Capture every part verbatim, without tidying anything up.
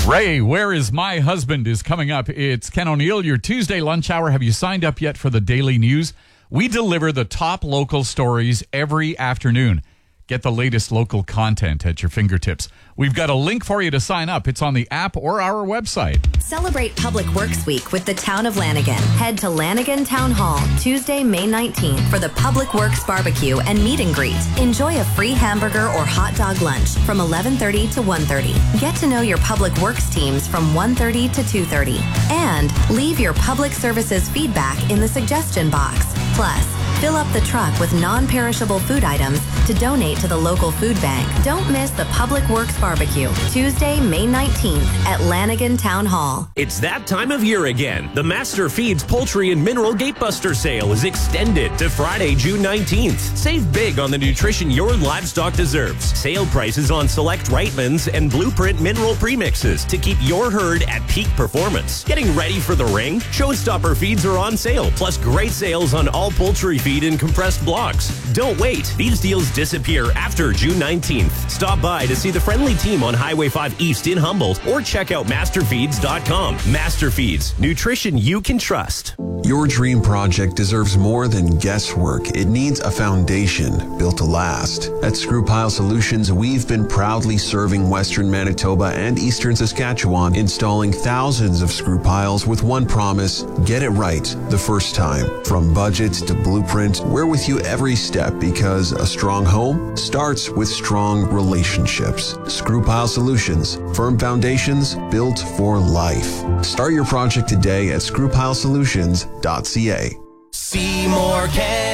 Ray, Where Is My Husband is coming up. It's Ken O'Neill, your Tuesday lunch hour. Have you signed up yet for the daily news? We deliver the top local stories every afternoon. Get the latest local content at your fingertips. We've got a link for you to sign up. It's on the app or our website. Celebrate Public Works Week with the Town of Lanigan. Head to Lanigan Town Hall Tuesday, May nineteenth for the Public Works Barbecue and Meet and Greet. Enjoy a free hamburger or hot dog lunch from eleven thirty to one thirty. Get to know your Public Works teams from one thirty to two thirty. And leave your public services feedback in the suggestion box. Plus, fill up the truck with non-perishable food items to donate to the local food bank. Don't miss the Public Works Barbecue, Tuesday, May nineteenth at Lanigan Town Hall. It's that time of year again. The Master Feeds Poultry and Mineral Gatebuster sale is extended to Friday, June nineteenth. Save big on the nutrition your livestock deserves. Sale prices on select Reitmans and Blueprint mineral premixes to keep your herd at peak performance. Getting ready for the ring? Showstopper feeds are on sale, plus great sales on all poultry feed in compressed blocks. Don't wait. These deals disappear after June nineteenth. Stop by to see the friendly team on Highway five East in Humboldt or check out master feeds dot com. Master Feeds, nutrition you can trust. Your dream project deserves more than guesswork. It needs a foundation built to last. At Screw Pile Solutions, we've been proudly serving Western Manitoba and Eastern Saskatchewan, installing thousands of screw piles with one promise: get it right the first time. From budget to blueprint, we're with you every step because a strong home starts with strong relationships. Screw Pile Solutions, firm foundations built for life. Start your project today at screw pile solutions dot c a. Seymour,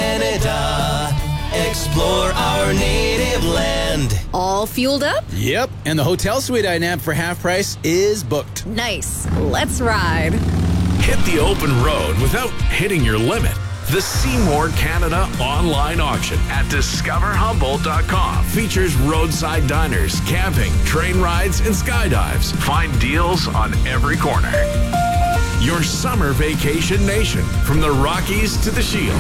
Canada. Explore our native land. All fueled up? Yep, and the hotel suite I nabbed for half price is booked. Nice. Let's ride. Hit the open road without hitting your limit. The Seymour Canada online auction at discover humboldt dot com features roadside diners, camping, train rides, and skydives. Find deals on every corner. Your summer vacation nation, from the Rockies to the Shield.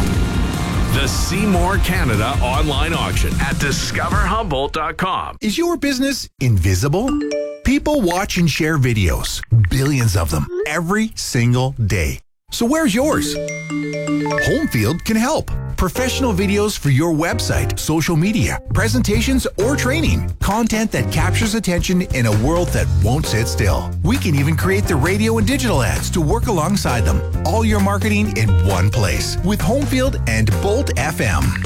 The Seymour Canada online auction at discover humboldt dot com. Is your business invisible? People watch and share videos, billions of them, every single day. So where's yours? Homefield can help. Professional videos for your website, social media, presentations, or training. Content that captures attention in a world that won't sit still. We can even create the radio and digital ads to work alongside them. All your marketing in one place with Homefield and Bolt F M.